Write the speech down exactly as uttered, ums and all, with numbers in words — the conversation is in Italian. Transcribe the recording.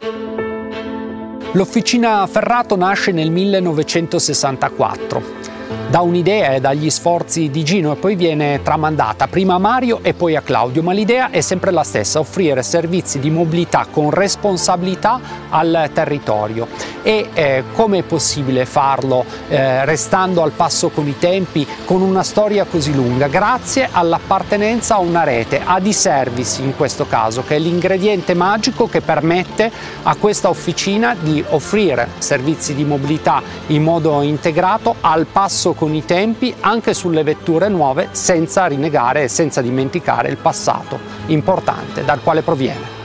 L'Officina Ferrato nasce nel millenovecentosessantaquattro. Da un'idea e dagli sforzi di Gino e poi viene tramandata prima a Mario e poi a Claudio, ma l'idea è sempre la stessa: offrire servizi di mobilità con responsabilità al territorio. E eh, come è possibile farlo eh, restando al passo con i tempi, con una storia così lunga? Grazie all'appartenenza a una rete, ad e-service in questo caso, che è l'ingrediente magico che permette a questa officina di offrire servizi di mobilità in modo integrato, al passo con i tempi, anche sulle vetture nuove, senza rinnegare e senza dimenticare il passato importante dal quale proviene.